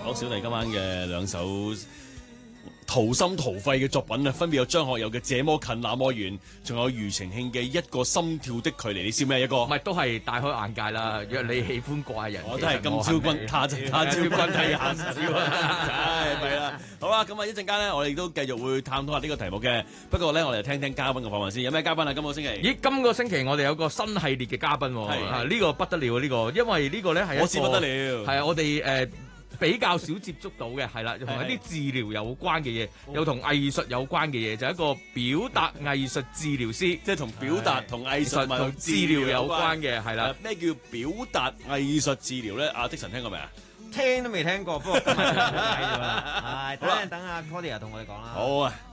好，小弟今晚嘅兩首掏心掏肺嘅作品啊，分別有張學友嘅《這麼近那麼遠》，仲有庾澄慶嘅《一個心跳的距離》。你笑咩？一個唔係都係大開眼界啦！若你喜歡怪人， 我都係金超君，他超君睇眼笑啊！唉，係啦。好啦，咁啊一陣間咧，我哋都繼續會探討下呢個題目嘅。不過咧，我哋聽聽嘉賓嘅訪問先。有咩嘉賓啊？今個星期？ 咦，今個星期我哋有個新系列嘅嘉賓喎，呢個不得了啊！呢個，因為呢個咧係一個， 我知不得了， 係啊，我哋比較少接觸到嘅，係啦，同一啲治療有關嘅嘢，又同藝術有關嘅嘢，就係一個表達藝術治療師， 即係同表達同藝術同治療有關嘅，係啦。 咩叫表達藝術治療咧？阿的神聽過未啊？ 聽都未聽過，不過今日睇咗啦。係等阿 Claudia 同我哋講啦。 好啊。